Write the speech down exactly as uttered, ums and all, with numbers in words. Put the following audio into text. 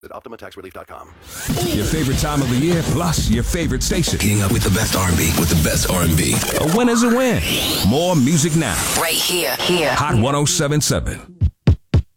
at optima tax relief dot com. Your favorite time of the year, plus your favorite station. Keeping up with the best R and B, with the best R and B. A win is a win. More music now. Right here. Here. Hot one oh seven point seven.